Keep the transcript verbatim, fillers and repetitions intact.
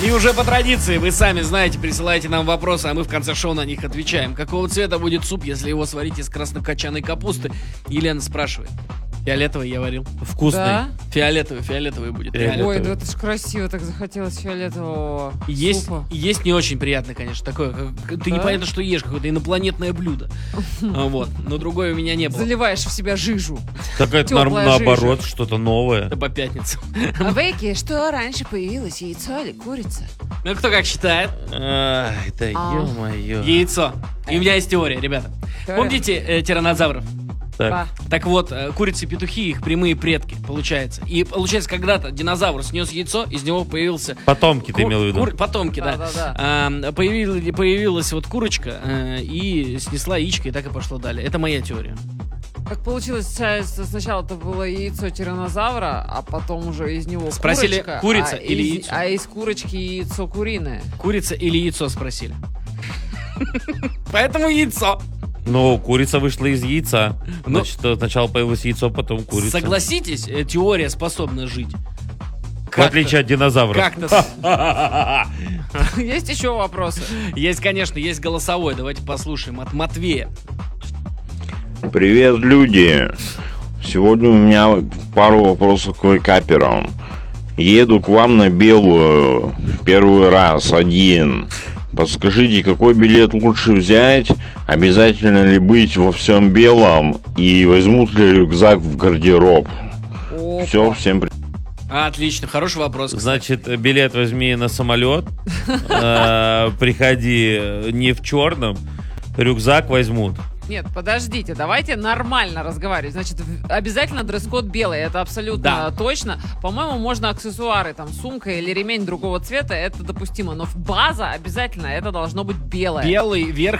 И уже по традиции, вы сами знаете, присылайте нам вопросы, а мы в конце шоу на них отвечаем. Какого цвета будет суп, если его сварить из краснокочанной капусты? Елена спрашивает. Фиолетовый я варил. Вкусный. Да? Фиолетовый, фиолетовый будет. Фиолетовый. Ой, да это ж красиво, так захотелось фиолетового Есть, супа. есть не очень приятно, конечно, такое. Как, ты Да? непонятно, что ешь, какое-то инопланетное блюдо. А, Вот. Но другое у меня не было. Заливаешь в себя жижу. Так это Теплая нар- наоборот, что-то новое. Это по пятницам. А Вейки, что раньше появилось, яйцо или курица? Ну, кто как считает? Ай, да А. ё-моё. Яйцо. И у меня есть теория, ребята. Теория? Помните э, тираннозавров? Так. Ба. Так вот, э, курицы и петухи, их прямые предки, получается. И получается, когда-то динозавр снес яйцо, из него появился... Потомки ты ку- имел в виду? кур- Потомки, да. Да-да-да. А, появил- появилась вот курочка э, и снесла яичко, и так и пошло далее. Это моя теория. Как получилось, э, сначала это было яйцо тираннозавра, а потом уже из него Спросили, курочка, курица а или из- яйцо? А из курочки яйцо куриное. Курица или яйцо спросили. Поэтому яйцо. Ну, курица вышла из яйца. Ну- Значит, сначала появилось яйцо, потом курица. Согласитесь, э, теория способна жить. В отличие от динозавров. Как-то. Есть еще вопросы? Есть, конечно, есть голосовой. Давайте послушаем от Матвея. Привет, люди! Сегодня у меня пару вопросов к вейкаперам. Еду к вам на Белую в первый раз один. Подскажите, какой билет лучше взять? Обязательно ли быть во всем белом? И возьмут ли рюкзак в гардероб? Опа. Все, всем привет. Отлично, хороший вопрос. Значит, билет возьми на самолет. э, Приходи не в черном. Рюкзак возьмут. Нет, подождите, давайте нормально разговаривать. Значит, в- обязательно дресс-код белый, это абсолютно Да. точно. По-моему, можно аксессуары, там, сумка или ремень другого цвета, это допустимо. Но в база обязательно это должно быть белое. Белый верх